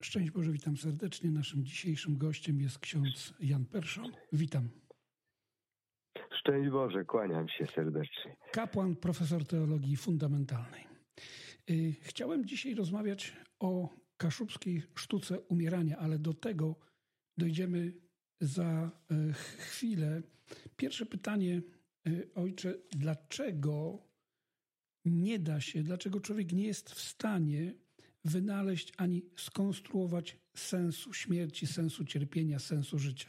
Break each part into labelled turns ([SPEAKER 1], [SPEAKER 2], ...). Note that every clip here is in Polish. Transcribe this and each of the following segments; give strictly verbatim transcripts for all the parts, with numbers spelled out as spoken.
[SPEAKER 1] Szczęść Boże, witam serdecznie. Naszym dzisiejszym gościem jest ksiądz Jan Perszon. Witam.
[SPEAKER 2] Szczęść Boże, kłaniam się serdecznie.
[SPEAKER 1] Kapłan, profesor teologii fundamentalnej. Chciałem dzisiaj rozmawiać o kaszubskiej sztuce umierania, ale do tego dojdziemy za chwilę. Pierwsze pytanie, ojcze, dlaczego nie da się, dlaczego człowiek nie jest w stanie wynaleźć ani skonstruować sensu śmierci, sensu cierpienia, sensu życia?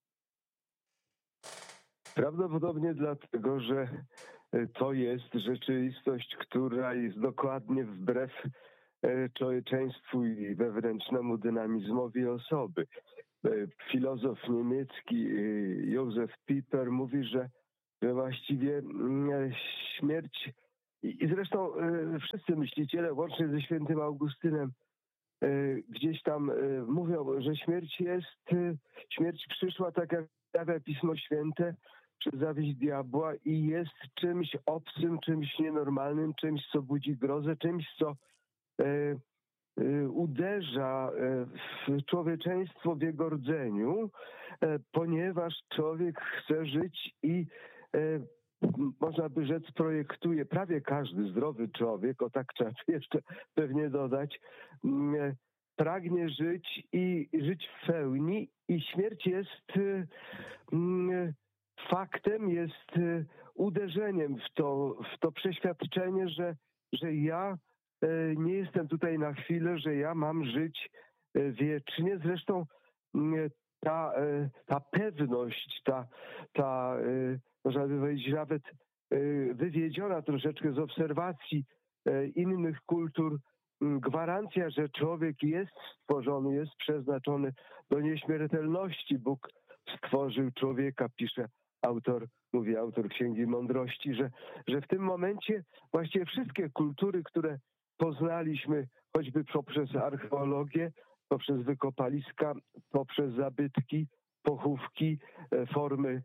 [SPEAKER 2] Prawdopodobnie dlatego, że to jest rzeczywistość, która jest dokładnie wbrew człowieczeństwu i wewnętrznemu dynamizmowi osoby. Filozof niemiecki Józef Pieper mówi, że, że właściwie śmierć, i zresztą wszyscy myśliciele, łącznie ze świętym Augustynem, gdzieś tam mówią, że śmierć jest, śmierć przyszła, tak jak stawia Pismo Święte, przez zawiść diabła i jest czymś obcym, czymś nienormalnym, czymś, co budzi grozę, czymś, co e, e, uderza w człowieczeństwo w jego rdzeniu, e, ponieważ człowiek chce żyć i e, można by rzec projektuje, prawie każdy zdrowy człowiek, o tak trzeba jeszcze pewnie dodać, e, pragnie żyć i żyć w pełni i śmierć jest e, e, faktem, jest uderzeniem w to, w to przeświadczenie, że, że ja nie jestem tutaj na chwilę, że ja mam żyć wiecznie. Zresztą ta, ta pewność, ta, ta można by powiedzieć nawet wywiedziona troszeczkę z obserwacji innych kultur, gwarancja, że człowiek jest stworzony, jest przeznaczony do nieśmiertelności. Bóg stworzył człowieka, pisze autor, mówi autor Księgi Mądrości, że, że w tym momencie właściwie wszystkie kultury, które poznaliśmy, choćby poprzez archeologię, poprzez wykopaliska, poprzez zabytki, pochówki, formy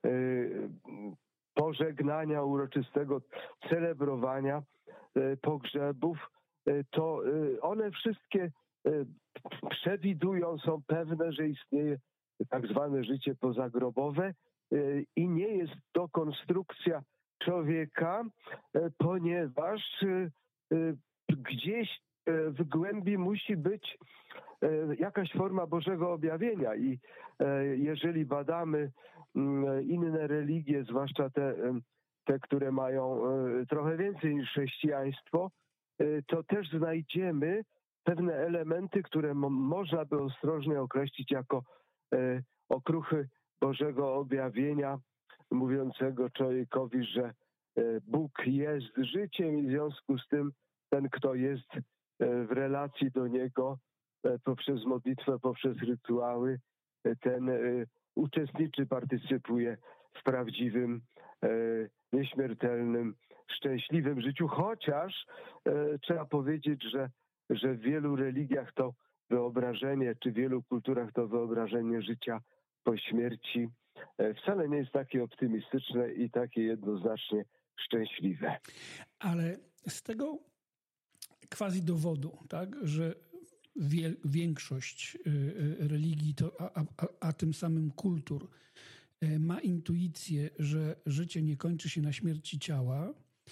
[SPEAKER 2] pożegnania uroczystego, celebrowania pogrzebów, to one wszystkie przewidują, są pewne, że istnieje tak zwane życie pozagrobowe i nie jest to konstrukcja człowieka, ponieważ gdzieś w głębi musi być jakaś forma Bożego objawienia i jeżeli badamy inne religie, zwłaszcza te, te które mają trochę więcej niż chrześcijaństwo, to też znajdziemy pewne elementy, które mo- można by ostrożnie określić jako e, okruchy Bożego objawienia, mówiącego człowiekowi, że e, Bóg jest życiem i w związku z tym ten, kto jest e, w relacji do Niego e, poprzez modlitwę, poprzez rytuały, e, ten e, uczestniczy, partycypuje w prawdziwym, e, nieśmiertelnym, szczęśliwym życiu, chociaż e, trzeba powiedzieć, że, że w wielu religiach to wyobrażenie, czy w wielu kulturach to wyobrażenie życia po śmierci e, wcale nie jest takie optymistyczne i takie jednoznacznie szczęśliwe.
[SPEAKER 1] Ale z tego quasi dowodu, tak, że wie, większość religii, to, a, a, a tym samym kultur, ma intuicję, że życie nie kończy się na śmierci ciała,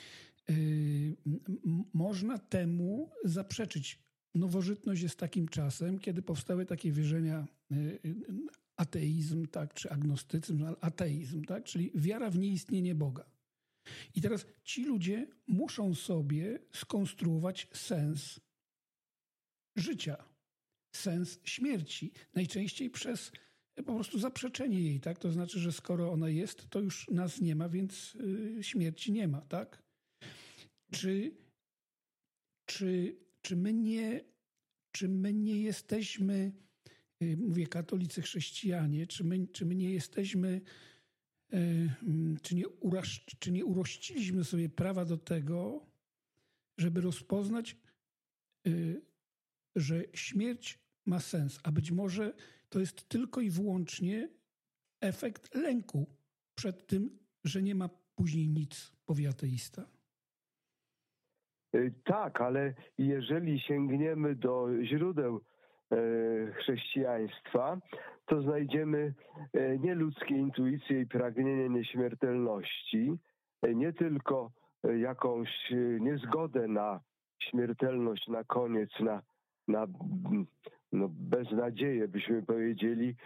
[SPEAKER 1] można temu zaprzeczyć. Nowożytność jest takim czasem, kiedy powstały takie wierzenia, ateizm, tak, czy agnostycyzm, ateizm, tak, czyli wiara w nieistnienie Boga. I teraz ci ludzie muszą sobie skonstruować sens życia, sens śmierci. Najczęściej przez po prostu zaprzeczenie jej, tak? To znaczy, że skoro ona jest, to już nas nie ma, więc y, śmierci nie ma, tak? Czy, czy, czy, my, nie, czy my nie jesteśmy, y, mówię katolicy, chrześcijanie, czy my, czy my nie jesteśmy, y, y, czy, nie uraż, czy nie urościliśmy sobie prawa do tego, żeby rozpoznać, y, że śmierć ma sens, a być może to jest tylko i wyłącznie efekt lęku przed tym, że nie ma później nic, powie ateista.
[SPEAKER 2] Tak, ale jeżeli sięgniemy do źródeł chrześcijaństwa, to znajdziemy nieludzkie intuicje i pragnienie nieśmiertelności, nie tylko jakąś niezgodę na śmiertelność na koniec, na, na no, beznadzieję, byśmy powiedzieli,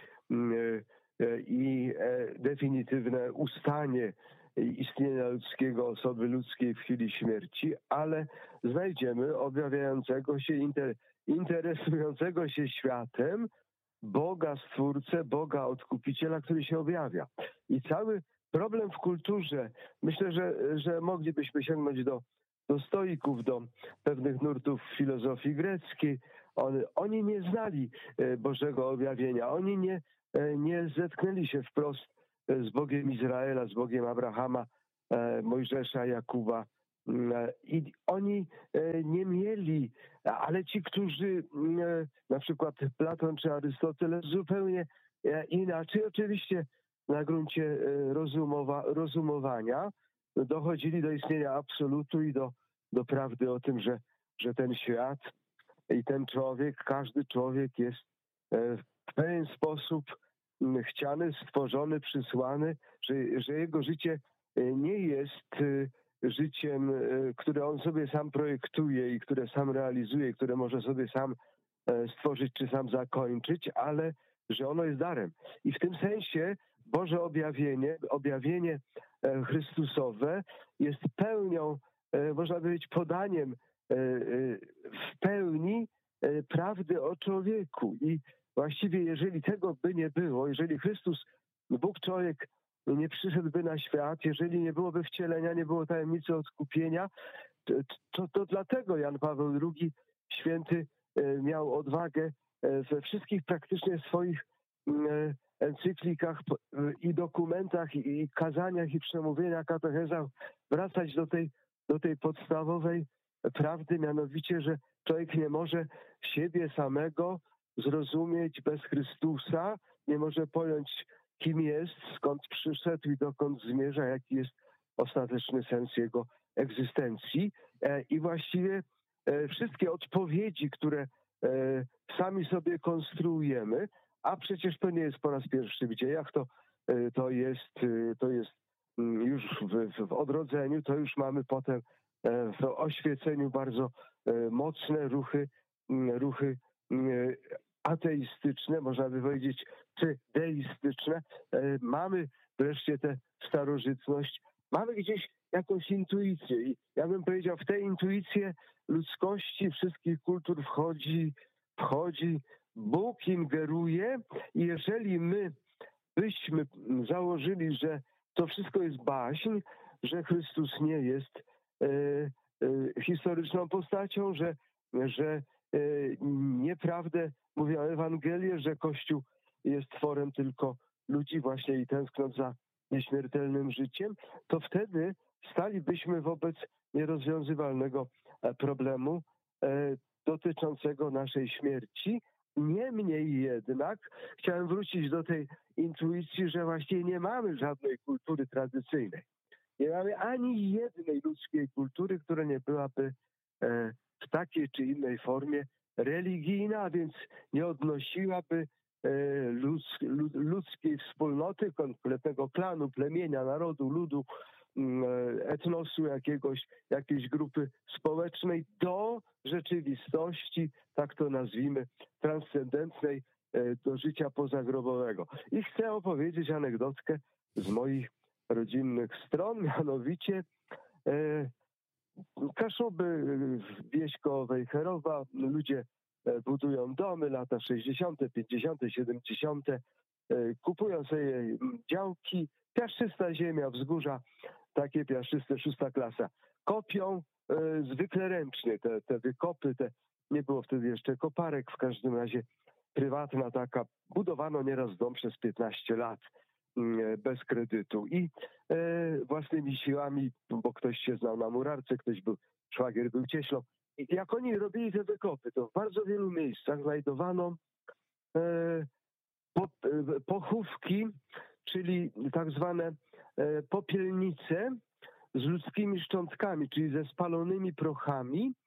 [SPEAKER 2] i definitywne ustanie istnienia ludzkiego, osoby ludzkiej w chwili śmierci, ale znajdziemy objawiającego się, inter, interesującego się światem Boga Stwórcę, Boga Odkupiciela, który się objawia. I cały problem w kulturze, myślę, że, że moglibyśmy sięgnąć do, do stoików, do pewnych nurtów filozofii greckiej. On, oni nie znali Bożego objawienia, oni nie, nie zetknęli się wprost z Bogiem Izraela, z Bogiem Abrahama, Mojżesza, Jakuba. I oni nie mieli, ale ci, którzy, na przykład Platon czy Arystoteles, zupełnie inaczej, oczywiście na gruncie rozumowa, rozumowania, dochodzili do istnienia absolutu i do, do prawdy o tym, że, że ten świat i ten człowiek, każdy człowiek jest w pewien sposób chciany, stworzony, przysłany, że, że jego życie nie jest życiem, które on sobie sam projektuje i które sam realizuje, które może sobie sam stworzyć czy sam zakończyć, ale że ono jest darem. I w tym sensie Boże objawienie, objawienie Chrystusowe jest pełnią, można powiedzieć, podaniem w pełni prawdy o człowieku. I właściwie jeżeli tego by nie było, jeżeli Chrystus, Bóg człowiek nie przyszedłby na świat, jeżeli nie byłoby wcielenia, nie było tajemnicy odkupienia, to, to dlatego Jan Paweł drugi święty miał odwagę we wszystkich praktycznie swoich encyklikach i dokumentach, i kazaniach, i przemówieniach, katechezach wracać do tej, do tej podstawowej prawdy, mianowicie, że człowiek nie może siebie samego zrozumieć bez Chrystusa, nie może pojąć, kim jest, skąd przyszedł i dokąd zmierza, jaki jest ostateczny sens jego egzystencji. I właściwie wszystkie odpowiedzi, które sami sobie konstruujemy, a przecież to nie jest po raz pierwszy w dziejach, to, to, jest, to jest już w, w odrodzeniu, to już mamy potem w oświeceniu bardzo mocne ruchy, ruchy ateistyczne, można by powiedzieć, czy deistyczne. Mamy wreszcie tę starożytność, mamy gdzieś jakąś intuicję. I ja bym powiedział, w tę intuicję ludzkości wszystkich kultur wchodzi, wchodzi Bóg, ingeruje i jeżeli my byśmy założyli, że to wszystko jest baśń, że Chrystus nie jest e, e, historyczną postacią, że, że e, nieprawdę mówią Ewangelie, że Kościół jest tworem tylko ludzi właśnie i tęsknąc za nieśmiertelnym życiem, to wtedy stalibyśmy wobec nierozwiązywalnego problemu e, dotyczącego naszej śmierci. Niemniej jednak chciałem wrócić do tej intuicji, że właściwie nie mamy żadnej kultury tradycyjnej. Nie mamy ani jednej ludzkiej kultury, która nie byłaby e, w takiej czy innej formie religijna, a więc nie odnosiłaby e, ludz, lud, ludzkiej wspólnoty, konkretnego klanu, plemienia, narodu, ludu, etnosu jakiegoś, jakiejś grupy społecznej do rzeczywistości, tak to nazwijmy, transcendentnej, do życia pozagrobowego. I chcę opowiedzieć anegdotkę z moich rodzinnych stron, mianowicie e, Kaszuby, wieś koło Wejherowa, ludzie budują domy, lata sześćdziesiąte, pięćdziesiąte, siedemdziesiąte, kupują sobie działki, piaszczysta ziemia, wzgórza, takie piaszczyste, szósta klasa. Kopią e, zwykle ręcznie te, te wykopy, te, nie było wtedy jeszcze koparek, w każdym razie prywatna taka, budowano nieraz dom przez piętnaście lat e, bez kredytu i e, własnymi siłami, bo ktoś się znał na murarce, ktoś był, szwagier był cieślą. I jak oni robili te wykopy, to w bardzo wielu miejscach znajdowano e, po, e, pochówki, czyli tak zwane popielnice z ludzkimi szczątkami, czyli ze spalonymi prochami,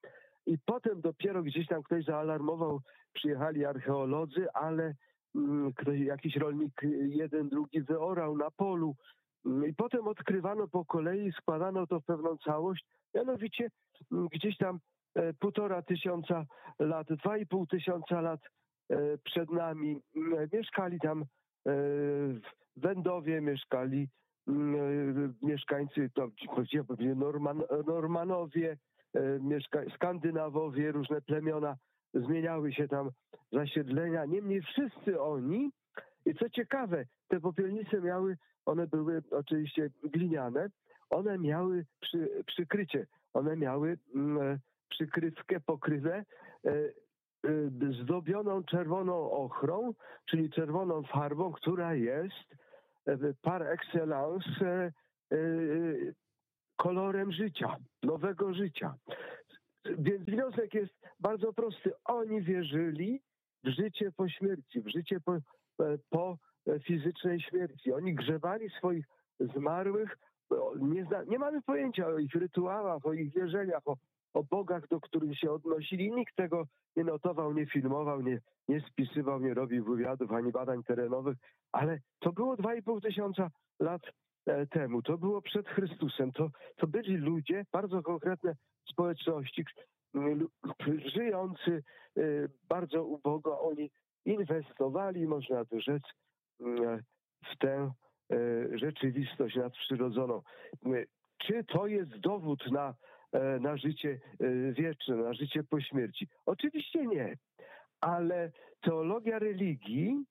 [SPEAKER 2] I potem dopiero gdzieś tam ktoś zaalarmował, przyjechali archeolodzy, ale ktoś, jakiś rolnik jeden, drugi wyorał na polu. I potem odkrywano po kolei, składano to w pewną całość. Mianowicie gdzieś tam półtora tysiąca lat, dwa i pół tysiąca lat przed nami mieszkali tam w Wędowie, mieszkali mieszkańcy, to Norman, Normanowie, mieszka, Skandynawowie, różne plemiona, zmieniały się tam zasiedlenia. Niemniej wszyscy oni, i co ciekawe, te popielnice miały, one były oczywiście gliniane, one miały przy, przykrycie, one miały mm, przykrywkę, pokrywę y, y, zdobioną czerwoną ochrą, czyli czerwoną farbą, która jest y, par excellence y, y, kolorem życia, nowego życia. Więc wniosek jest bardzo prosty. Oni wierzyli w życie po śmierci, w życie po, po fizycznej śmierci. Oni grzebali swoich zmarłych. Nie, zna, nie mamy pojęcia o ich rytuałach, o ich wierzeniach, o, o bogach, do których się odnosili. Nikt tego nie notował, nie filmował, nie, nie spisywał, nie robił wywiadów ani badań terenowych, ale to było dwa i pół tysiąca lat temu. To było przed Chrystusem. To, to byli ludzie, bardzo konkretne społeczności, żyjący bardzo ubogo. Oni inwestowali, można by rzec, w tę rzeczywistość nadprzyrodzoną. Czy to jest dowód na, na życie wieczne, na życie po śmierci? Oczywiście nie, ale teologia religii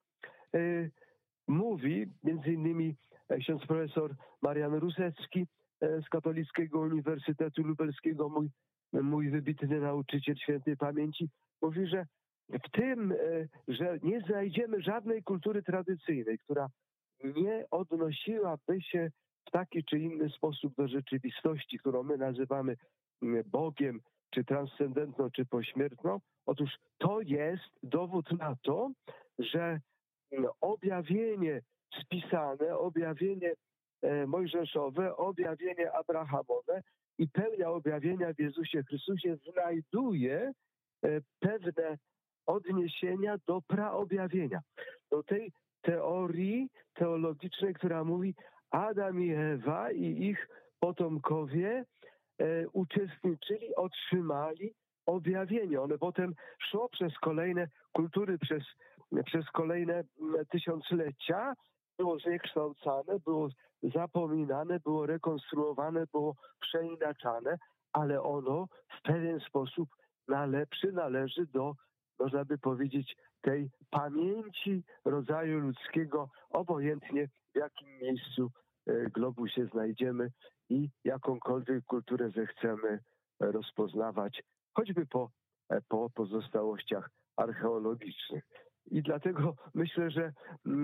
[SPEAKER 2] mówi, między innymi ksiądz profesor Marian Rusecki z Katolickiego Uniwersytetu Lubelskiego, mój, mój wybitny nauczyciel świętej pamięci, mówi, że w tym, że nie znajdziemy żadnej kultury tradycyjnej, która nie odnosiłaby się w taki czy inny sposób do rzeczywistości, którą my nazywamy Bogiem, czy transcendentną, czy pośmiertną. Otóż to jest dowód na to, że objawienie spisane, objawienie mojżeszowe, objawienie abrahamowe i pełnia objawienia w Jezusie Chrystusie znajduje pewne odniesienia do praobjawienia. Do tej teorii teologicznej, która mówi, Adam i Ewa i ich potomkowie e, uczestniczyli, otrzymali objawienie. One potem szło przez kolejne kultury, przez, przez kolejne tysiąclecia, było zniekształcane, było zapominane, było rekonstruowane, było przeinaczane, ale ono w pewien sposób nale, przynależy do, można by powiedzieć, tej pamięci rodzaju ludzkiego, obojętnie w jakim miejscu globu się znajdziemy i jakąkolwiek kulturę zechcemy rozpoznawać, choćby po, po pozostałościach archeologicznych. I dlatego myślę, że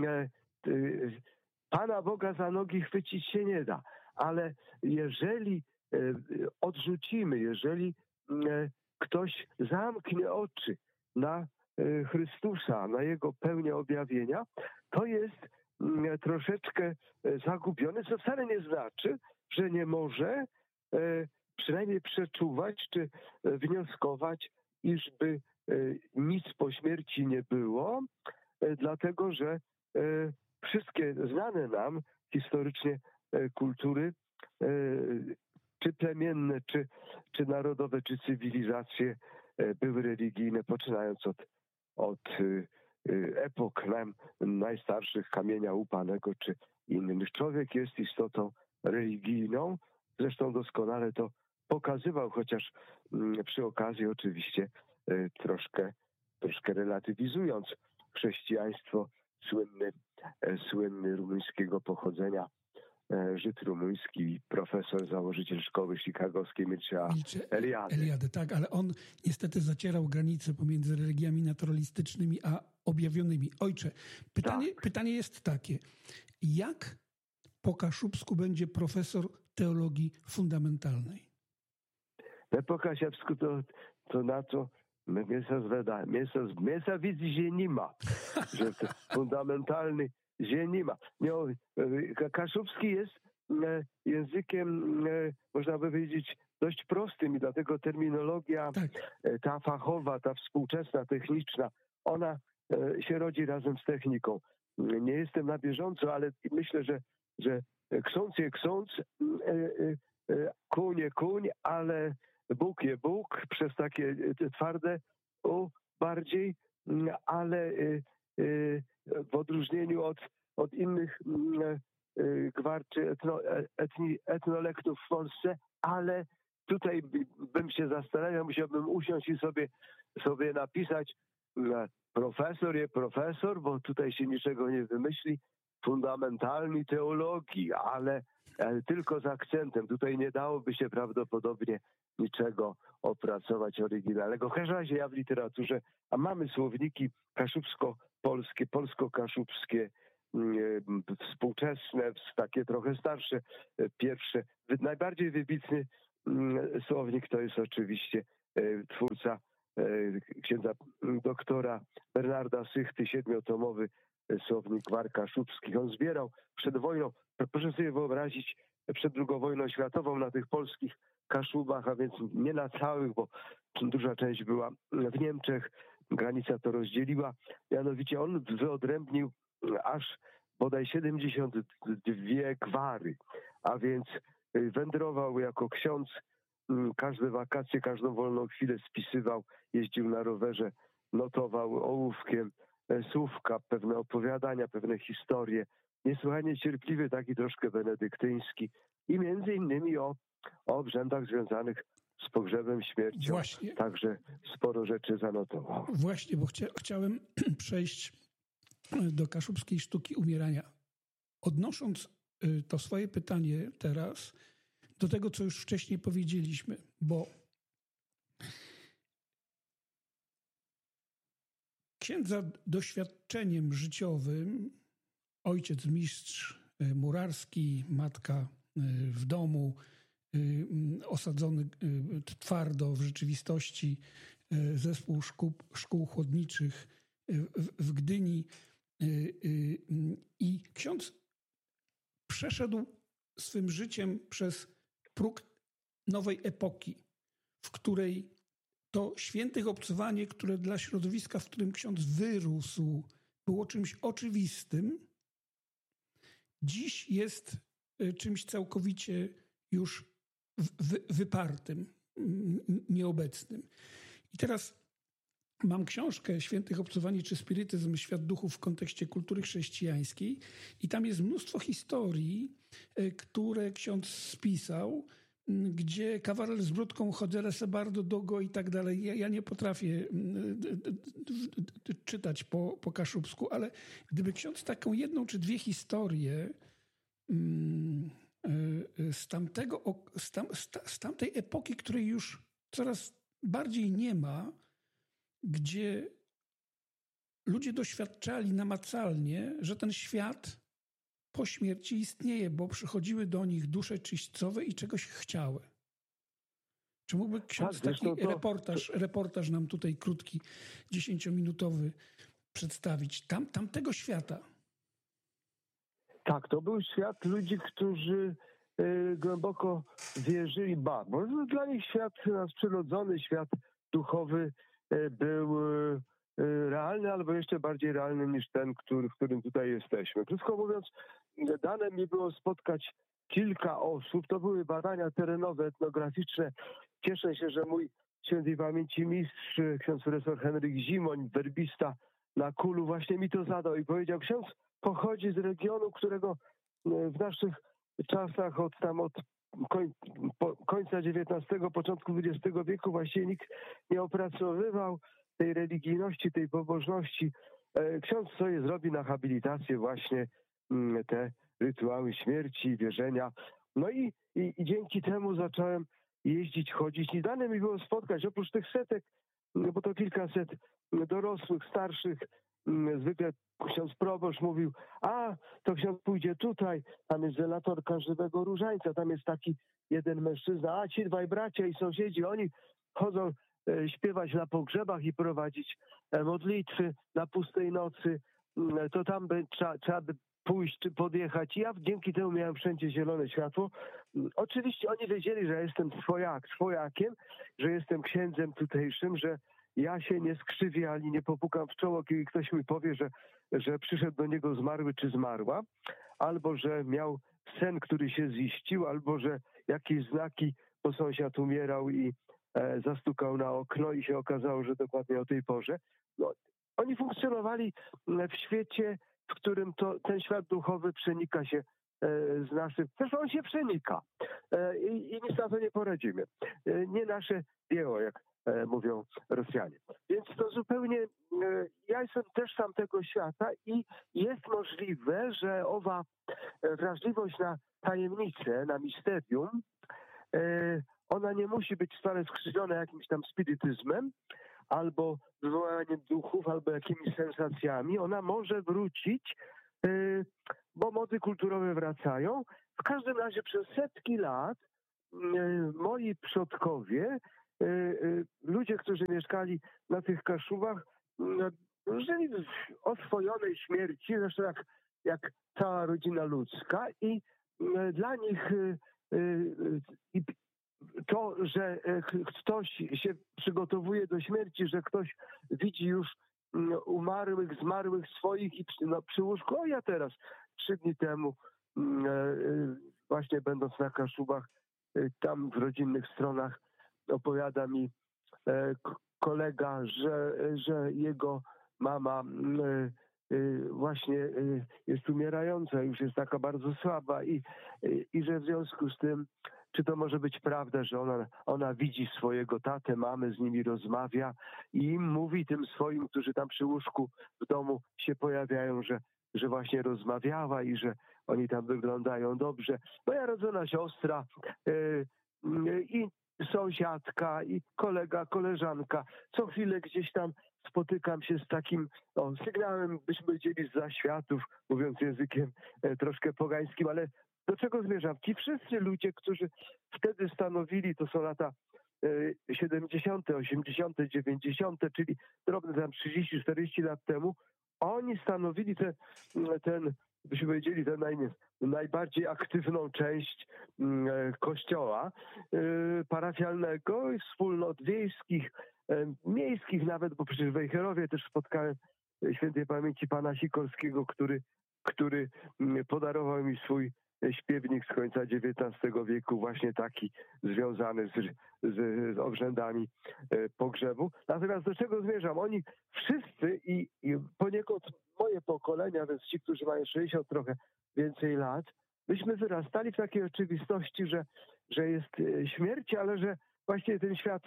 [SPEAKER 2] Pana Boga za nogi chwycić się nie da, ale jeżeli odrzucimy, jeżeli ktoś zamknie oczy na Chrystusa, na Jego pełnię objawienia, to jest troszeczkę zagubiony, co wcale nie znaczy, że nie może przynajmniej przeczuwać czy wnioskować, iżby nic po śmierci nie było, dlatego że wszystkie znane nam historycznie kultury, czy plemienne, czy, czy narodowe, czy cywilizacje były religijne, poczynając od, od epok najstarszych, kamienia łupanego, czy innych. Człowiek jest istotą religijną, zresztą doskonale to pokazywał, chociaż przy okazji oczywiście troszkę, troszkę relatywizując chrześcijaństwo, słynny, słynny rumuńskiego pochodzenia Żyd rumuński, profesor, założyciel szkoły chicagowskiej Mircea Eliade.
[SPEAKER 1] Eliade. Tak, ale on niestety zacierał granice pomiędzy religiami naturalistycznymi a objawionymi. Ojcze, pytanie, tak. pytanie jest takie. Jak po kaszubsku będzie profesor teologii fundamentalnej?
[SPEAKER 2] Po kaszubsku to, to na to mnie się zweda, mnie się widzi, że nie ma, że to fundamentalny, że nie ma. Kaszubski jest językiem, można by powiedzieć, dość prostym i dlatego terminologia
[SPEAKER 1] Tak.
[SPEAKER 2] ta fachowa, ta współczesna, techniczna, ona się rodzi razem z techniką. Nie jestem na bieżąco, ale myślę, że, że ksądz je ksądz, kuń je kuń, ale Bóg je Bóg, przez takie twarde u bardziej, ale w odróżnieniu od, od innych gwar czy etno, etni, etnolektów w Polsce, ale tutaj bym się zastanawiał, musiałbym usiąść i sobie, sobie napisać profesor je profesor, bo tutaj się niczego nie wymyśli, fundamentalnej teologii, ale, ale tylko z akcentem. Tutaj nie dałoby się prawdopodobnie niczego opracować oryginalnego. W każdym razie ja w literaturze, a mamy słowniki kaszubsko-polskie, polsko-kaszubskie, współczesne, takie trochę starsze, pierwsze. Najbardziej wybitny słownik to jest oczywiście twórca księdza doktora Bernarda Sychty, siedmiotomowy słownik gwar kaszubskich. On zbierał przed wojną, proszę sobie wyobrazić, przed drugą wojną światową na tych polskich Kaszubach, a więc nie na całych, bo duża część była w Niemczech, granica to rozdzieliła. Mianowicie on wyodrębnił aż bodaj siedemdziesiąt dwie gwary, a więc wędrował jako ksiądz, każde wakacje, każdą wolną chwilę spisywał, jeździł na rowerze, notował ołówkiem słówka, pewne opowiadania, pewne historie. Niesłychanie cierpliwy, taki troszkę benedyktyński i między innymi o, o obrzędach związanych z pogrzebem, śmiercią.
[SPEAKER 1] Właśnie.
[SPEAKER 2] Także sporo rzeczy zanotował.
[SPEAKER 1] Właśnie, bo chcia, chciałem przejść do kaszubskiej sztuki umierania. Odnosząc to swoje pytanie teraz do tego, co już wcześniej powiedzieliśmy, bo księdza doświadczeniem życiowym, ojciec mistrz murarski, matka w domu, osadzony twardo w rzeczywistości zespół szkół, szkół chłodniczych w Gdyni. I ksiądz przeszedł swym życiem przez próg nowej epoki, w której to świętych obcowanie, które dla środowiska, w którym ksiądz wyrósł, było czymś oczywistym, dziś jest czymś całkowicie już wy, wypartym, nieobecnym. I teraz mam książkę Świętych obcowanie czy spirytyzm, świat duchów w kontekście kultury chrześcijańskiej i tam jest mnóstwo historii, które ksiądz spisał, gdzie kawaler z brudką, chodzele se bardzo długo i tak dalej. Ja, ja nie potrafię czytać po, po kaszubsku, ale gdyby ksiądz taką jedną czy dwie historie z, tamtego, z, tam, z tamtej epoki, której już coraz bardziej nie ma, gdzie ludzie doświadczali namacalnie, że ten świat po śmierci istnieje, bo przychodziły do nich dusze czyśćcowe i czegoś chciały. Czy mógłby ksiądz
[SPEAKER 2] tak,
[SPEAKER 1] taki
[SPEAKER 2] to,
[SPEAKER 1] reportaż,
[SPEAKER 2] to...
[SPEAKER 1] reportaż nam tutaj krótki, dziesięciominutowy przedstawić? Tam, tamtego świata.
[SPEAKER 2] Tak, to był świat ludzi, którzy y, głęboko wierzyli, ba, bo dla nich świat nadprzyrodzony, świat duchowy y, był y, realny, albo jeszcze bardziej realny niż ten, który, w którym tutaj jesteśmy. Krótko mówiąc, dane mi było spotkać kilka osób. To były badania terenowe, etnograficzne. Cieszę się, że mój świętej pamięci mistrz, ksiądz profesor Henryk Zimoń, werbista na Kulu, właśnie mi to zadał i powiedział, ksiądz pochodzi z regionu, którego w naszych czasach od tam od koń, po, końca dziewiętnastego, początku dwudziestego wieku właściwie nikt nie opracowywał tej religijności, tej pobożności. Ksiądz sobie zrobi na habilitację właśnie te rytuały śmierci, wierzenia. No i, i, i dzięki temu zacząłem jeździć, chodzić. I dane mi było spotkać, oprócz tych setek, bo to kilkaset dorosłych, starszych, zwykle ksiądz proboszcz mówił, a to ksiądz pójdzie tutaj, tam jest zelatorka żywego różańca, tam jest taki jeden mężczyzna, a ci dwaj bracia i sąsiedzi, oni chodzą e, śpiewać na pogrzebach i prowadzić e, modlitwy na pustej nocy, to tam by, trzeba, trzeba by pójść czy podjechać. Ja dzięki temu miałem wszędzie zielone światło. Oczywiście oni wiedzieli, że ja jestem swojak, swojakiem, że jestem księdzem tutejszym, że ja się nie skrzywię ani nie popukam w czoło, kiedy ktoś mi powie, że, że przyszedł do niego zmarły czy zmarła, albo że miał sen, który się ziścił, albo że jakieś znaki, bo sąsiad umierał i e, zastukał na okno i się okazało, że dokładnie o tej porze. No, oni funkcjonowali w świecie, w którym to, ten świat duchowy przenika się e, z naszym. Zresztą on się przenika e, i, i nic na to nie poradzimy. E, nie nasze dzieło, jak e, mówią Rosjanie. Więc to zupełnie, e, ja jestem też sam tego świata i jest możliwe, że owa wrażliwość na tajemnicę, na misterium, e, ona nie musi być wcale skrzywiona jakimś tam spirytyzmem, albo wywołaniem duchów, albo jakimiś sensacjami. Ona może wrócić, bo mody kulturowe wracają. W każdym razie przez setki lat moi przodkowie, ludzie, którzy mieszkali na tych Kaszubach, żyli w oswojonej śmierci, zresztą jak, jak cała rodzina ludzka i dla nich i to, że ktoś się przygotowuje do śmierci, że ktoś widzi już umarłych, zmarłych swoich i przy, no, przy łóżku. O, ja teraz trzy dni temu właśnie będąc na Kaszubach, tam w rodzinnych stronach opowiada mi kolega, że, że jego mama właśnie jest umierająca, już jest taka bardzo słaba i, i że w związku z tym, czy to może być prawda, że ona, ona widzi swojego tatę, mamę, z nimi rozmawia i im mówi tym swoim, którzy tam przy łóżku w domu się pojawiają, że, że właśnie rozmawiała i że oni tam wyglądają dobrze. Moja rodzona siostra yy, yy, i sąsiadka i kolega, koleżanka. Co chwilę gdzieś tam spotykam się z takim o, sygnałem, byśmy powiedzieli, z zaświatów, mówiąc językiem e, troszkę pogańskim, ale do czego zmierzam? Ci wszyscy ludzie, którzy wtedy stanowili, to są lata e, siedemdziesiąte, osiemdziesiąte, dziewięćdziesiąte, czyli drobne tam trzydzieści czterdzieści lat temu, oni stanowili ten, ten byśmy powiedzieli, tę naj, najbardziej aktywną część e, kościoła e, parafialnego, wspólnot wiejskich, e, miejskich nawet, bo przecież w Wejherowie też spotkałem świętej pamięci pana Sikorskiego, który, który podarował mi swój śpiewnik z końca dziewiętnastego wieku, właśnie taki związany z, z, z obrzędami pogrzebu. Natomiast do czego zmierzam? Oni wszyscy i, i poniekąd moje pokolenia, więc ci, którzy mają sześćdziesiąt, trochę więcej lat, myśmy wyrastali w takiej oczywistości, że, że jest śmierć, ale że właśnie ten świat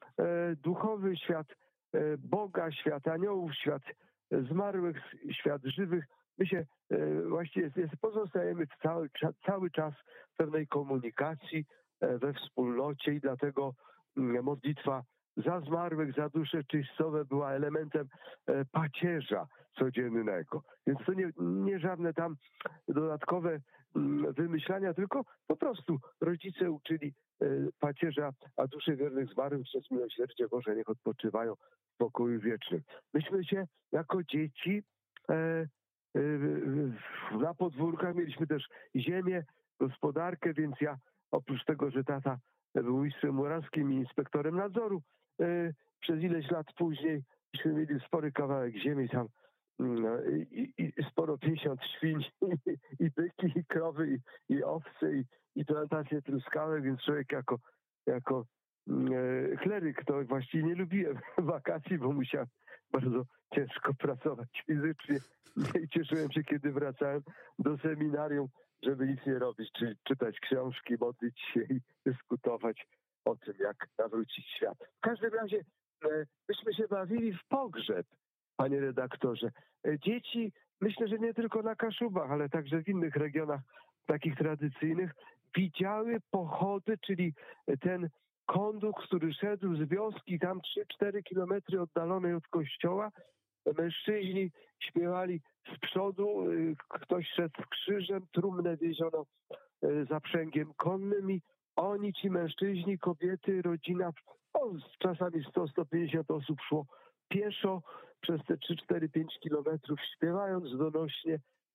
[SPEAKER 2] e, duchowy, świat e, Boga, świat aniołów, świat zmarłych, świat żywych, my się e, właściwie jest, jest, pozostajemy cały, cały czas w pewnej komunikacji, e, we wspólnocie i dlatego m, modlitwa za zmarłych, za dusze czyścowe była elementem e, pacierza codziennego. Więc to nie, nie żadne tam dodatkowe m, wymyślania, tylko po prostu rodzice uczyli e, pacierza, a dusze wiernych zmarłych przez miłosierdzie Boże niech odpoczywają w pokoju wiecznym. Myśmy się jako dzieci e, e, na podwórkach mieliśmy też ziemię, gospodarkę, więc ja oprócz tego, że tata był mistrzem murarskim i inspektorem nadzoru, przez ileś lat później myśmy mieli spory kawałek ziemi tam no, i, i sporo pięćdziesiąt świń i, i byki, i krowy, i, i owce, i, i plantacje truskawek, więc człowiek jako, jako e, kleryk to właściwie nie lubiłem wakacji, bo musiałem bardzo ciężko pracować fizycznie i cieszyłem się, kiedy wracałem do seminarium, żeby nic nie robić, czyli czytać książki, modlić się i dyskutować o tym, jak nawrócić świat. W każdym razie e, myśmy się bawili w pogrzeb, panie redaktorze. E, dzieci, myślę, że nie tylko na Kaszubach, ale także w innych regionach takich tradycyjnych, widziały pochody, czyli ten kondukt, który szedł z wioski tam trzy cztery kilometry oddalonej od kościoła. Mężczyźni śpiewali z przodu, e, ktoś szedł krzyżem, trumnę wieziono e, zaprzęgiem konnym i oni, ci mężczyźni, kobiety, rodzina, o, czasami sto sto pięćdziesiąt osób szło pieszo przez te trzy cztery pięć kilometrów, śpiewając donośnie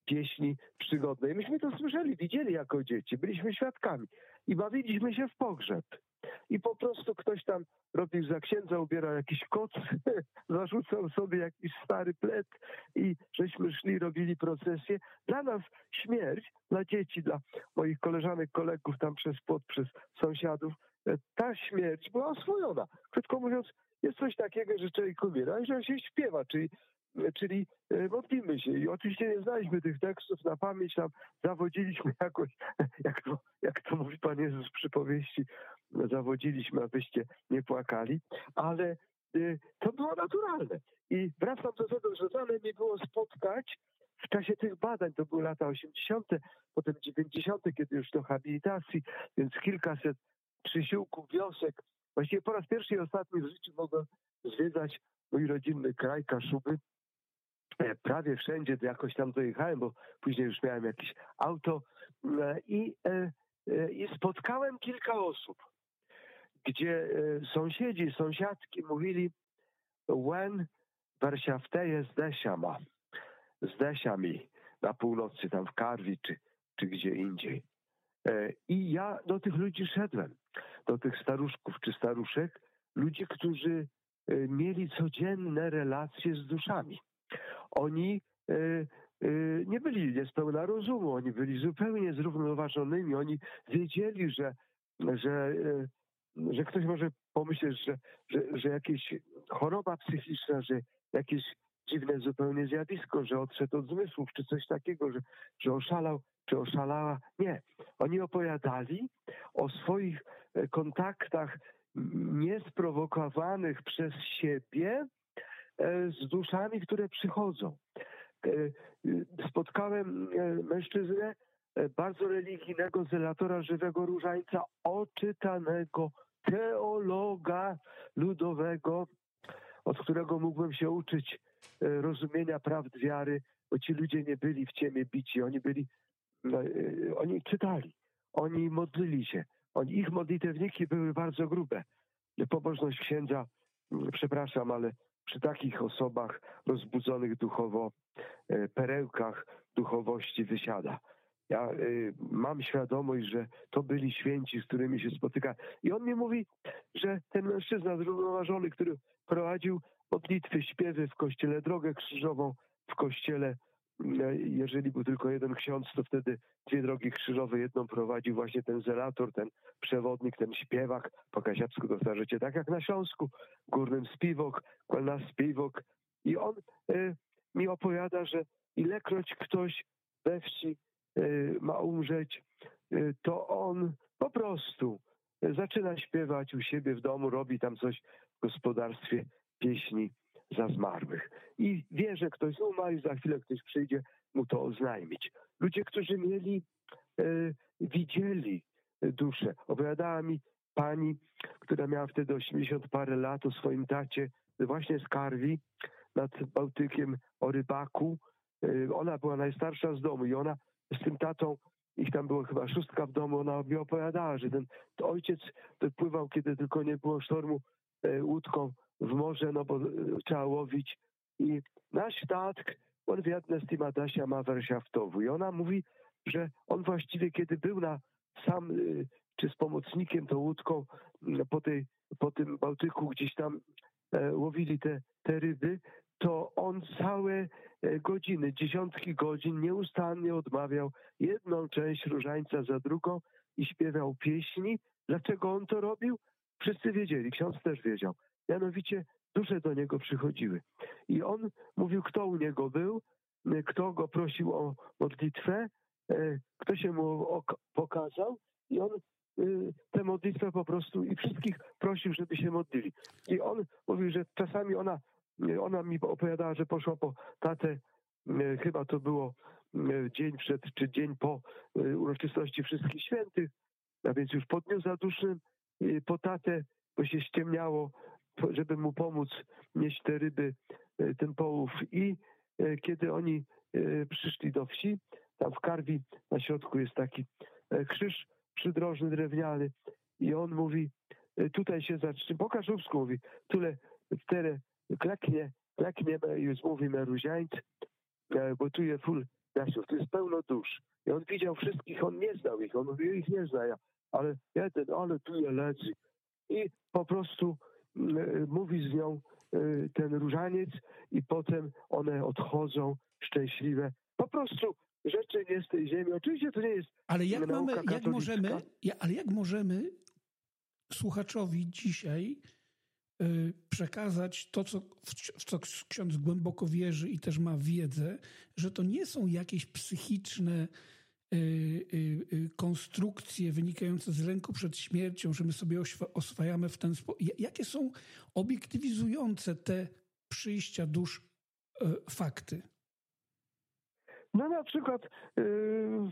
[SPEAKER 2] pieśni przygodnej. I myśmy to słyszeli, widzieli jako dzieci, byliśmy świadkami i bawiliśmy się w pogrzeb. I po prostu ktoś tam robił za księdza, ubierał jakiś koc, zarzucał sobie jakiś stary plet i żeśmy szli, robili procesję. Dla nas śmierć, dla dzieci, dla moich koleżanek, kolegów tam przez płot, przez sąsiadów, ta śmierć była oswojona. Krótko mówiąc, jest coś takiego, że człowiek umiera i że się śpiewa, czyli Czyli modlimy się. I oczywiście nie znaliśmy tych tekstów na pamięć, tam zawodziliśmy jakoś, jak to, jak to mówi Pan Jezus w przypowieści, zawodziliśmy, abyście nie płakali, ale y, to było naturalne. I wracam do tego, że dane mi było spotkać w czasie tych badań, to były lata osiemdziesiąte, potem dziewięćdziesiąte, kiedy już do habilitacji, więc kilkaset przysiłków, wiosek. Właściwie po raz pierwszy i ostatni w życiu mogłem zwiedzać mój rodzinny kraj, Kaszuby. Prawie wszędzie jakoś tam dojechałem, bo później już miałem jakieś auto i, i spotkałem kilka osób, gdzie sąsiedzi, sąsiadki mówili when Warszawteje zdesiama, zdesiami na północy, tam w Karwi czy, czy gdzie indziej. I ja do tych ludzi szedłem, do tych staruszków czy staruszek, ludzi, którzy mieli codzienne relacje z duszami. Oni y, y, nie byli niespełna rozumu, oni byli zupełnie zrównoważonymi, oni wiedzieli, że, że, y, że ktoś może pomyśleć, że, że, że jakieś choroba psychiczna, że jakieś dziwne zupełnie zjawisko, że odszedł od zmysłów, czy coś takiego, że, że oszalał, czy oszalała. Nie. Oni opowiadali o swoich kontaktach niesprowokowanych przez siebie z duszami, które przychodzą. Spotkałem mężczyznę bardzo religijnego, zelatora żywego różańca, oczytanego teologa ludowego, od którego mógłbym się uczyć rozumienia prawd wiary, bo ci ludzie nie byli w ciemię bici, oni byli, oni czytali, oni modlili się, oni, ich modlitewniki były bardzo grube. Pobożność księdza, przepraszam, ale przy takich osobach rozbudzonych duchowo, perełkach duchowości wysiada. Ja y, mam świadomość, że to byli święci, z którymi się spotyka. I on mi mówi, że ten mężczyzna zrównoważony, który prowadził modlitwy, śpiewy w kościele, drogę krzyżową w kościele, jeżeli był tylko jeden ksiądz, to wtedy dwie drogi krzyżowe, jedną prowadził właśnie ten zelator, ten przewodnik, ten śpiewak, po kasiapsku to starzecie, tak jak na Śląsku, górnym spiwok, nas spiwok. I on y, mi opowiada, że ilekroć ktoś we wsi y, ma umrzeć, y, to on po prostu zaczyna śpiewać u siebie w domu, robi tam coś w gospodarstwie, pieśni za zmarłych. I wie, że ktoś umarł i za chwilę ktoś przyjdzie mu to oznajmić. Ludzie, którzy mieli, e, widzieli duszę. Opowiadała mi pani, która miała wtedy osiemdziesiąt parę lat, o swoim tacie właśnie z Karwi nad Bałtykiem, o rybaku. E, ona była najstarsza z domu i ona z tym tatą, ich tam było chyba szóstka w domu, ona mi opowiadała, że ten to ojciec wypływał, kiedy tylko nie było sztormu, e, łódką w morze, no bo trzeba łowić. I nasz tatk, on wiedne z tym Adasia ma Warszawtowu. I ona mówi, że on właściwie, kiedy był na sam, czy z pomocnikiem, tą łódką po, tej, po tym Bałtyku, gdzieś tam e, łowili te, te ryby, to on całe godziny, dziesiątki godzin nieustannie odmawiał jedną część różańca za drugą i śpiewał pieśni. Dlaczego on to robił? Wszyscy wiedzieli, ksiądz też wiedział. Mianowicie dusze do niego przychodziły. I on mówił, kto u niego był, kto go prosił o modlitwę, kto się mu pokazał i on tę modlitwę po prostu i wszystkich prosił, żeby się modlili. I on mówił, że czasami ona, ona mi opowiadała, że poszła po tatę, chyba to było dzień przed, czy dzień po uroczystości Wszystkich Świętych, a więc już po dniu zadusznym, po tatę, bo się ściemniało, żeby mu pomóc nieść te ryby, ten połów. I kiedy oni przyszli do wsi, tam w Karwi na środku jest taki krzyż przydrożny, drewniany i on mówi, tutaj się zacznie, po kaszubsku mówi, tyle, tyle kleknie, klekniemy, już mówimy ruziańc, bo tu jest full Jasiu, to jest pełno dusz. I on widział wszystkich, on nie znał ich, on mówił, ich nie zna, ja, ale jeden, ale tu je leży. I po prostu y, mówi z nią y, ten różaniec i potem one odchodzą szczęśliwe. Po prostu rzeczy nie z tej ziemi. Oczywiście to nie jest
[SPEAKER 1] ale jak
[SPEAKER 2] nauka
[SPEAKER 1] mamy, jak
[SPEAKER 2] katolicka.
[SPEAKER 1] możemy, ja, ale jak możemy słuchaczowi dzisiaj y, przekazać to, co, w co ksiądz głęboko wierzy i też ma wiedzę, że to nie są jakieś psychiczne y, y, y, konstrukcje wynikające z lęku przed śmiercią, że my sobie ośwa- oswajamy w ten sposób. Jakie są obiektywizujące te przyjścia dusz y, fakty?
[SPEAKER 2] No na przykład yy,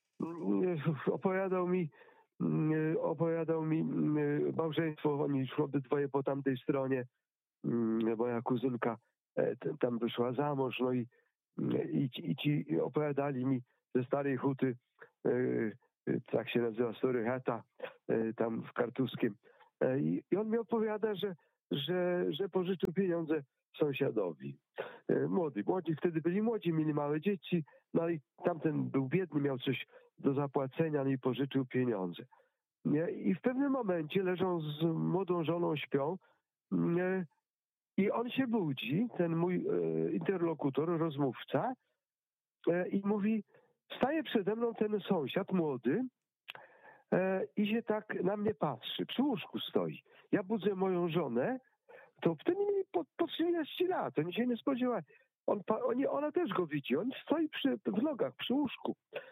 [SPEAKER 2] yy, opowiadał mi yy, opowiadał mi yy, małżeństwo, oni szli obydwoje po tamtej stronie, yy, moja kuzynka yy, tam wyszła za mąż, no i, yy, i, ci, i ci opowiadali mi ze Starej Huty, yy, yy, tak się nazywa, Story Heta, yy, tam w Kartuskiem. Yy, I on mi opowiada, że, że, że pożyczył pieniądze sąsiadowi. Młodzi, młodzi wtedy byli młodzi, mieli małe dzieci, no i tamten był biedny, miał coś do zapłacenia, no i pożyczył pieniądze. Nie? I w pewnym momencie leżą z młodą żoną, śpią, nie? I on się budzi, ten mój e, interlokutor, rozmówca, e, i mówi, staje przede mną ten sąsiad młody e, i się tak na mnie patrzy, przy łóżku stoi. Ja budzę moją żonę, to wtedy mieli po, po trzydzieści lat, oni się nie spodziewali. On, oni, ona też go widzi, on stoi przy, w nogach, przy łóżku.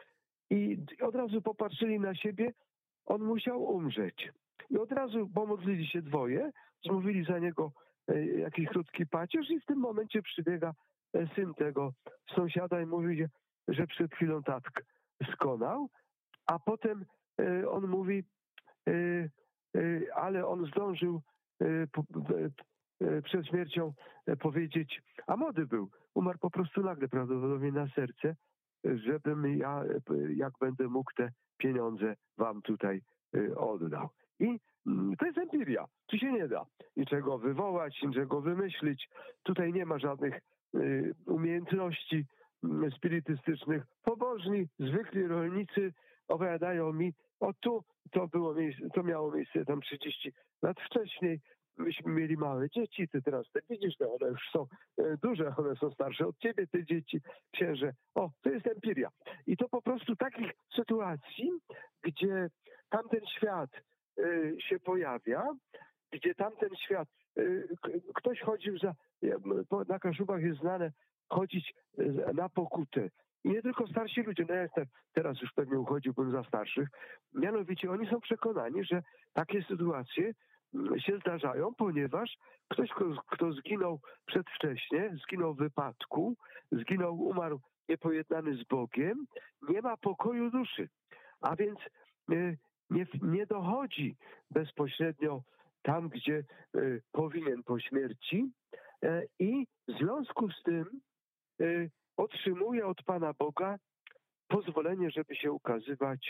[SPEAKER 2] I od razu popatrzyli na siebie, on musiał umrzeć. I od razu pomodlili się dwoje, zmówili za niego e, jakiś krótki pacierz i w tym momencie przybiega e, syn tego sąsiada i mówi, że przed chwilą tatk skonał, a potem e, on mówi, e, e, ale on zdążył e, po, e, przed śmiercią powiedzieć, a młody był, umarł po prostu nagle prawdopodobnie na serce, żebym ja, jak będę mógł, te pieniądze wam tutaj oddał. I to jest empiria. Tu się nie da niczego wywołać, niczego wymyślić. Tutaj nie ma żadnych umiejętności spirytystycznych. Pobożni, zwykli rolnicy opowiadają mi, o tu to było miejsce, to miało miejsce tam trzydzieści lat wcześniej. Myśmy mieli małe dzieci, ty teraz te widzisz, no one już są duże, one są starsze od ciebie, te dzieci, księże. O, to jest empiria. I to po prostu takich sytuacji, gdzie tamten świat y, się pojawia, gdzie tamten świat, y, ktoś chodził za, na Kaszubach jest znane chodzić na pokutę. I nie tylko starsi ludzie, no ja teraz już pewnie uchodziłbym za starszych, mianowicie oni są przekonani, że takie sytuacje się zdarzają, ponieważ ktoś, kto, kto zginął przedwcześnie, zginął w wypadku, zginął, umarł niepojednany z Bogiem, nie ma pokoju duszy. A więc nie, nie dochodzi bezpośrednio tam, gdzie powinien po śmierci i w związku z tym otrzymuje od Pana Boga pozwolenie, żeby się ukazywać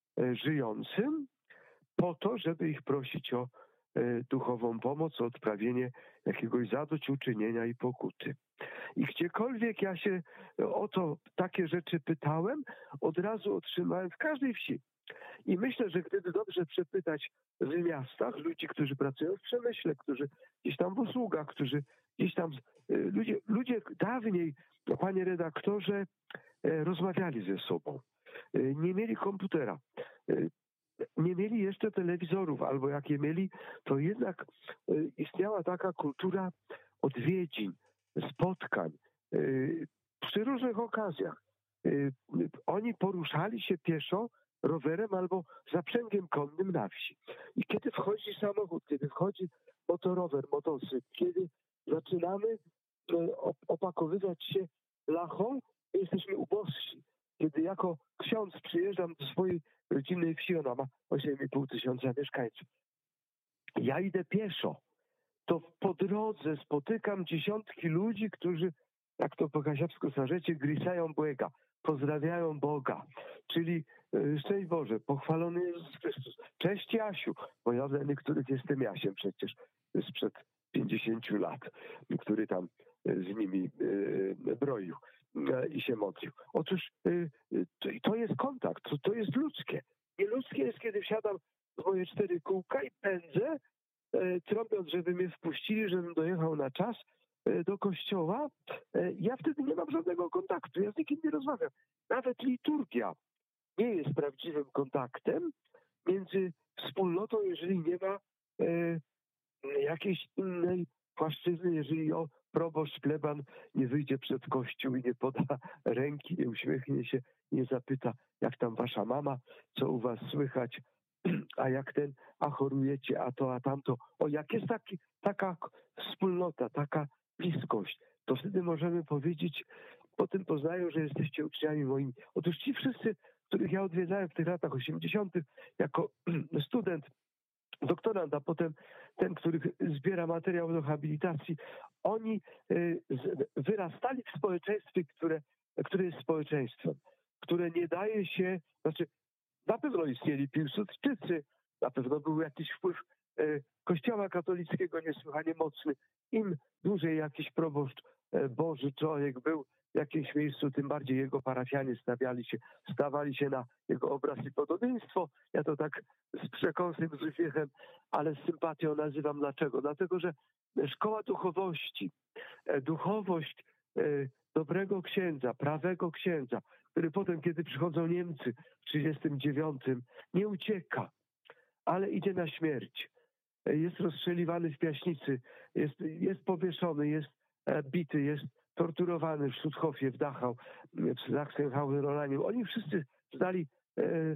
[SPEAKER 2] żyjącym, po to, żeby ich prosić o duchową pomoc, o odprawienie jakiegoś zadośćuczynienia i pokuty. I gdziekolwiek ja się o to takie rzeczy pytałem, od razu otrzymałem w każdej wsi. I myślę, że gdyby dobrze przepytać w miastach ludzi, którzy pracują w przemyśle, którzy gdzieś tam w usługach, którzy gdzieś tam, ludzie, ludzie dawniej, panie redaktorze, rozmawiali ze sobą. Nie mieli komputera. Nie mieli jeszcze telewizorów, albo jak je mieli, to jednak istniała taka kultura odwiedzin, spotkań przy różnych okazjach. Oni poruszali się pieszo, rowerem albo zaprzęgiem konnym na wsi. I kiedy wchodzi samochód, kiedy wchodzi motorower, motocykl, kiedy zaczynamy opakowywać się lachą, jesteśmy ubożsi. Kiedy jako ksiądz przyjeżdżam do swojej rodzinnej wsi, ona ma osiem i pół tysiąca mieszkańców. Ja idę pieszo. To po drodze spotykam dziesiątki ludzi, którzy, jak to po kasiapsku starzecie, grisają błega, pozdrawiają Boga. Czyli szczęść Boże, pochwalony Jezus Chrystus. Cześć Jasiu, bo ja dla niektórych jestem Jasiem przecież sprzed pięćdziesięciu lat, który tam z nimi broił. i się modlił. Otóż to jest kontakt, to jest ludzkie. Nieludzkie jest, kiedy wsiadam w moje cztery kółka i pędzę, trąbiąc, żeby mnie wpuścili, żebym dojechał na czas do kościoła. Ja wtedy nie mam żadnego kontaktu, ja z nikim nie rozmawiam. Nawet liturgia nie jest prawdziwym kontaktem między wspólnotą, jeżeli nie ma jakiejś innej płaszczyzny, jeżeli o proboszcz, pleban nie wyjdzie przed kościół i nie poda ręki, nie uśmiechnie się, nie zapyta, jak tam wasza mama, co u was słychać, a jak ten, a chorujecie, a to, a tamto. O, jak jest taki, taka wspólnota, taka bliskość, to wtedy możemy powiedzieć, po tym poznają, że jesteście uczniami moimi. Otóż ci wszyscy, których ja odwiedzałem w tych latach osiemdziesiątych jako student, doktorant, a potem ten, który zbiera materiał do habilitacji, oni wyrastali w społeczeństwie, które, które jest społeczeństwem, które nie daje się, znaczy na pewno istnieli Piłsudczycy, na pewno był jakiś wpływ Kościoła katolickiego niesłychanie mocny. Im dłużej jakiś proboszcz, Boży człowiek był w jakimś miejscu, tym bardziej jego parafianie stawiali się, stawali się na jego obraz i podobieństwo. Ja to tak z przekąsem, z uśmiechem, ale z sympatią nazywam. Dlaczego? Dlatego, że szkoła duchowości, duchowość dobrego księdza, prawego księdza, który potem, kiedy przychodzą Niemcy w trzydziestym dziewiątym, nie ucieka, ale idzie na śmierć. Jest rozstrzeliwany w Piaśnicy, jest, jest powieszony, jest bity, jest torturowany w Schutthofie, w Dachau, w Sachsenhausen-Rolaniu. Oni wszyscy zdali, e, e,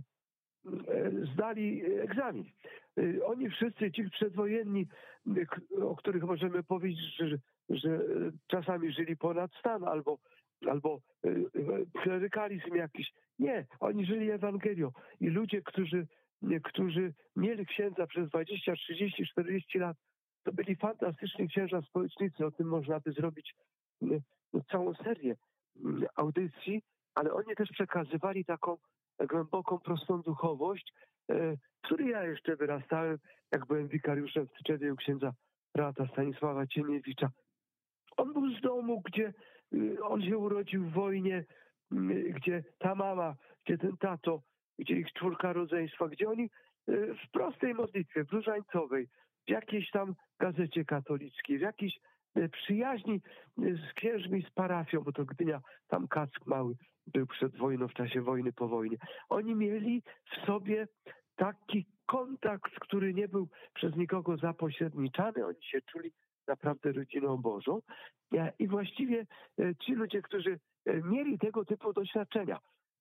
[SPEAKER 2] zdali egzamin. E, oni wszyscy, ci przedwojenni, o których możemy powiedzieć, że, że czasami żyli ponad stan, albo, albo e, klerykalizm jakiś. Nie, oni żyli Ewangelią. I ludzie, którzy, którzy mieli księdza przez dwadzieścia, trzydzieści, czterdzieści lat, to byli fantastyczni księża społecznicy. O tym można by zrobić całą serię audycji, ale oni też przekazywali taką głęboką, prostą duchowość, w której ja jeszcze wyrastałem, jak byłem wikariuszem w Tczewie u księdza brata Stanisława Cieniewicza. On był z domu, gdzie on się urodził w wojnie, gdzie ta mama, gdzie ten tato, gdzie ich czwórka rodzeństwa, gdzie oni w prostej modlitwie, w różańcowej, w jakiejś tam gazecie katolickiej, w jakiejś przyjaźni z księżmi, z parafią, bo to Gdynia, tam Kack mały był przed wojną, w czasie wojny, po wojnie. Oni mieli w sobie taki kontakt, który nie był przez nikogo zapośredniczany. Oni się czuli naprawdę rodziną Bożą. I właściwie ci ludzie, którzy mieli tego typu doświadczenia,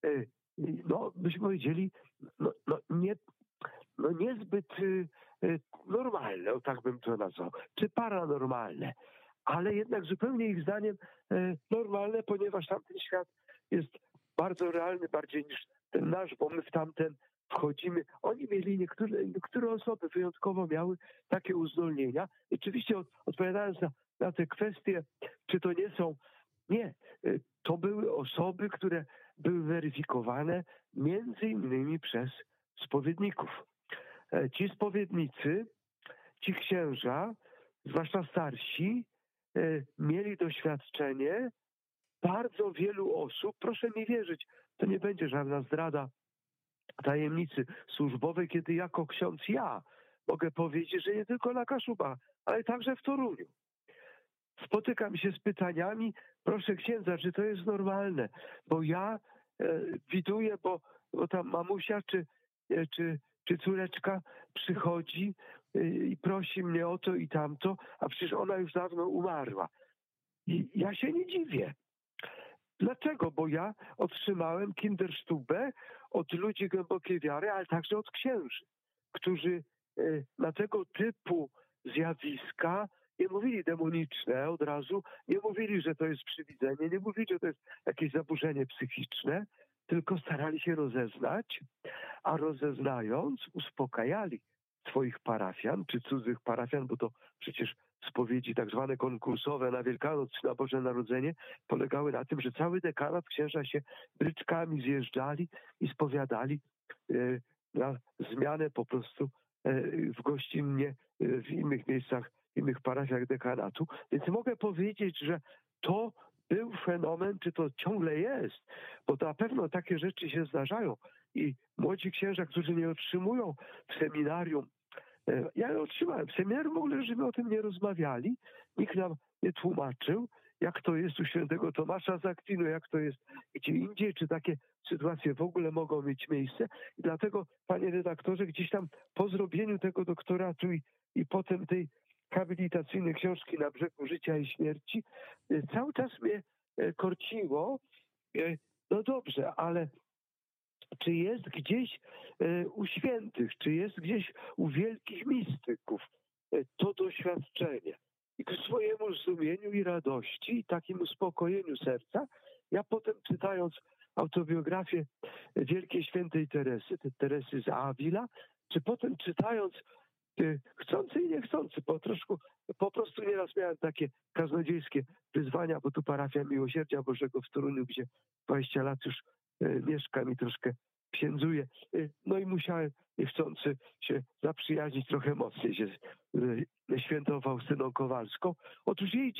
[SPEAKER 2] no byśmy powiedzieli, no, no, nie, no niezbyt normalne, o tak bym to nazwał, czy paranormalne, ale jednak zupełnie ich zdaniem normalne, ponieważ tamten świat jest bardzo realny, bardziej niż ten nasz, bo my w tamten wchodzimy. Oni mieli, niektóre, niektóre osoby wyjątkowo miały takie uzdolnienia. I oczywiście od, odpowiadając na, na te kwestie, czy to nie są, nie, to były osoby, które były weryfikowane między innymi przez spowiedników. Ci spowiednicy, ci księża, zwłaszcza starsi, mieli doświadczenie bardzo wielu osób. Proszę mi wierzyć, to nie będzie żadna zdrada tajemnicy służbowej, kiedy jako ksiądz ja mogę powiedzieć, że nie tylko na Kaszubach, ale także w Toruniu spotykam się z pytaniami, proszę księdza, czy to jest normalne, bo ja e, widuję, bo, bo ta mamusia czy, e, czy, czy córeczka przychodzi e, i prosi mnie o to i tamto, a przecież ona już dawno umarła. I ja się nie dziwię. Dlaczego? Bo ja otrzymałem Kinderstube od ludzi głębokiej wiary, ale także od księży, którzy e, na tego typu zjawiska nie mówili demoniczne od razu, nie mówili, że to jest przywidzenie, nie mówili, że to jest jakieś zaburzenie psychiczne, tylko starali się rozeznać, a rozeznając uspokajali swoich parafian, czy cudzych parafian, bo to przecież spowiedzi tak zwane konkursowe na Wielkanoc czy na Boże Narodzenie polegały na tym, że cały dekanat księża się bryczkami zjeżdżali i spowiadali y, na zmianę po prostu y, w gościnnie y, w innych miejscach, w innych parafiach dekanatu. Więc mogę powiedzieć, że to był fenomen, czy to ciągle jest, bo na pewno takie rzeczy się zdarzają i młodzi księża, którzy nie otrzymują w seminarium, ja nie otrzymałem, w seminarium w ogóle żeśmy o tym nie rozmawiali, nikt nam nie tłumaczył, jak to jest u świętego Tomasza z Akwinu, jak to jest gdzie indziej, czy takie sytuacje w ogóle mogą mieć miejsce. I dlatego, panie redaktorze, gdzieś tam po zrobieniu tego doktoratu i, i potem tej habilitacyjnej książki Na brzegu życia i śmierci, cały czas mnie korciło, no dobrze, ale czy jest gdzieś u świętych, czy jest gdzieś u wielkich mistyków to doświadczenie? I ku swojemu zdumieniu i radości, i takim uspokojeniu serca, ja potem czytając autobiografię wielkiej świętej Teresy, Teresy z Avila, czy potem czytając chcący i niechcący, po troszkę, po prostu nieraz miałem takie kaznodziejskie wyzwania, bo tu parafia Miłosierdzia Bożego w Toruniu, gdzie dwadzieścia lat już mieszkam i troszkę księdzuję. No i musiałem niechcący się zaprzyjaźnić trochę mocniej się z świętą Faustyną Kowalską. Otóż jej